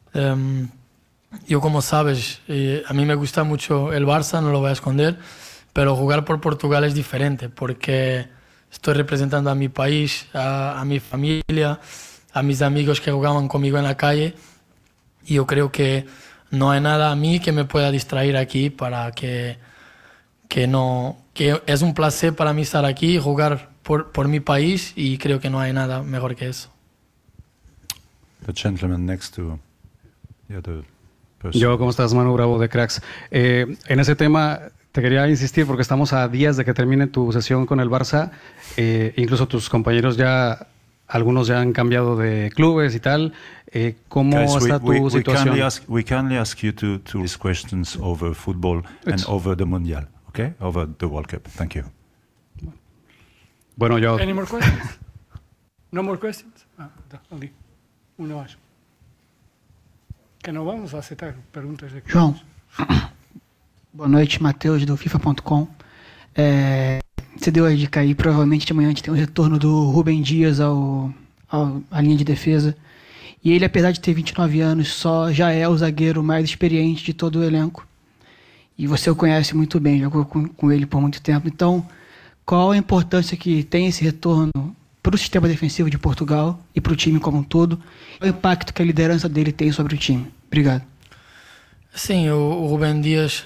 Yo, como sabes, a mí me gusta mucho el Barça, no lo voy a esconder, pero jugar por Portugal es diferente porque estoy representando a mi país, a mi familia, a mis amigos que jugaban conmigo en la calle, y yo creo que no hay nada a mí que me pueda distraer aquí para que no, que es un placer para mí estar aquí y jugar por mi país, y creo que no hay nada mejor que eso. The gentleman next to the other person. Yo, ¿cómo estás, Manu Bravo de Cracks? En ese tema te quería insistir porque estamos a días de que termine tu sesión con el Barça. Incluso tus compañeros ya, algunos ya han cambiado de clubes y tal. ¿Cómo Guys, está tu situación? we kindly ask you to raise questions over football and over the Mundial, okay? Over the World Cup. Thank you. Bueno, yo... Any more questions? No more questions? Ali. Uma mais. Que não vamos aceitar perguntas aqui. João, boa noite, Matheus do FIFA.com. Você deu a dica aí, provavelmente de manhã a gente tem o retorno do Rubem Dias à linha de defesa. E ele, apesar de ter 29 anos, já é o zagueiro mais experiente de todo o elenco. E você o conhece muito bem, jogou com ele por muito tempo. Então, qual a importância que tem esse retorno para o sistema defensivo de Portugal e para o time como um todo? Qual o impacto que a liderança dele tem sobre o time? Obrigado. Sim, o Rubem Dias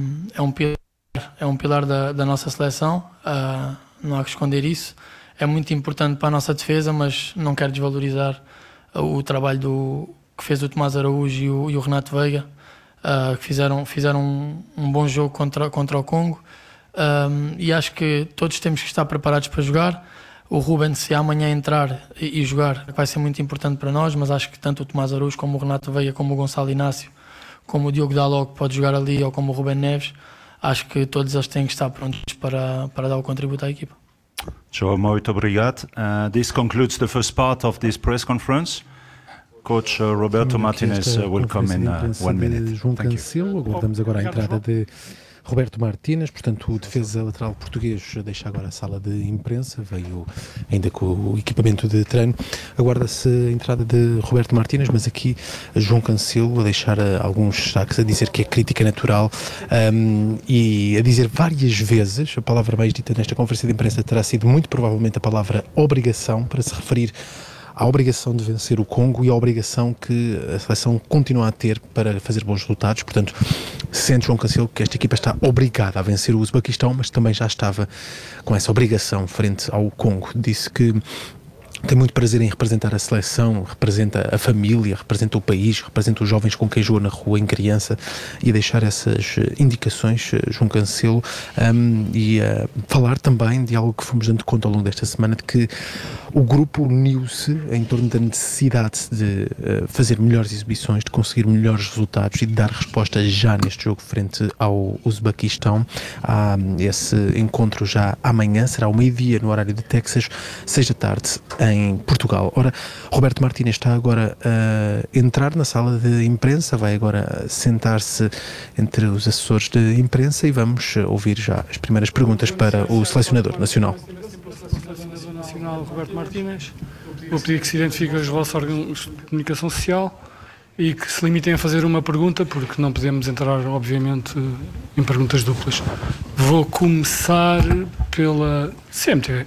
é um pilar da nossa seleção, não há que esconder isso. É muito importante para a nossa defesa, mas não quero desvalorizar o trabalho que fez o Tomás Araújo e o Renato Veiga, que fizeram um bom jogo contra o Congo, e acho que todos temos que estar preparados para jogar. O Rubem, se amanhã entrar e jogar, vai ser muito importante para nós, mas acho que tanto o Tomás Araújo como o Renato Veiga, como o Gonçalo Inácio, como o Diogo Dalot, que pode jogar ali, ou como o Rubem Neves, acho que todos eles têm que estar prontos para dar o contributo à equipa. João, muito obrigado. This concludes the first part of this press conference. Coach Roberto Martinez will come in 1 minute. João Thank you. Cancelo. Aguardamos agora a entrada de Roberto Martínez, portanto o defesa lateral português deixa agora a sala de imprensa, veio ainda com o equipamento de treino. Aguarda-se a entrada de Roberto Martínez, mas aqui João Cancelo a deixar alguns destaques, a dizer que é crítica natural, e a dizer várias vezes, a palavra mais dita nesta conferência de imprensa terá sido muito provavelmente a palavra obrigação, para se referir à obrigação de vencer o Congo e à obrigação que a seleção continua a ter para fazer bons resultados. Portanto, sente João Cancelo que esta equipa está obrigada a vencer o Uzbequistão, mas também já estava com essa obrigação frente ao Congo. Disse que tem muito prazer em representar a seleção, representa a família, representa o país, representa os jovens com quem jogou na rua em criança, e a deixar essas indicações, João Cancelo, e a falar também de algo que fomos dando conta ao longo desta semana, de que o grupo uniu-se em torno da necessidade de fazer melhores exibições, de conseguir melhores resultados e de dar resposta já neste jogo frente ao Uzbequistão. Há esse encontro já amanhã, será ao meio-dia no horário de Texas, 6 da tarde em Portugal. Ora, Roberto Martínez está agora a entrar na sala de imprensa, vai agora sentar-se entre os assessores de imprensa e vamos ouvir já as primeiras perguntas para o selecionador nacional. Selecionador nacional Roberto Martínez. Vou pedir que se identifiquem os vossos órgãos de comunicação social e que se limitem a fazer uma pergunta, porque não podemos entrar, obviamente, em perguntas duplas. Vou começar pela CMTV.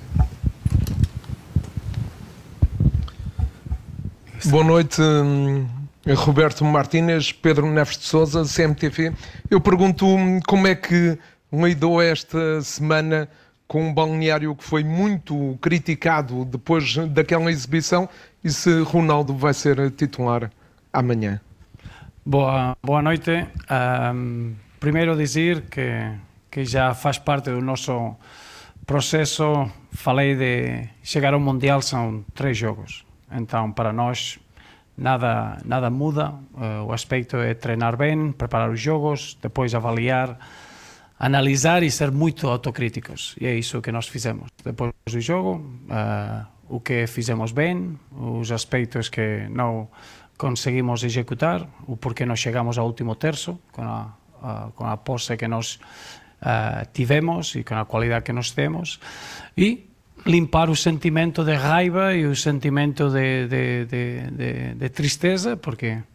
Boa noite, Roberto Martínez, Pedro Neves de Sousa, CMTV. Eu pergunto como é que lidou esta semana com um balneário que foi muito criticado depois daquela exibição, e se Ronaldo vai ser titular amanhã. Boa noite. Primeiro dizer que já faz parte do nosso processo. Falei de chegar ao Mundial, são 3 jogos. Então, para nós, nada muda. O aspecto é treinar bem, preparar os jogos, depois avaliar, analisar e ser muito autocríticos. E é isso que nós fizemos. Depois do jogo, o que fizemos bem, os aspectos que não conseguimos executar, o porquê não chegamos ao último terço, com a posse que nós tivemos e com a qualidade que nós temos, e limpar o sentimento de raiva e o sentimento de tristeza, porque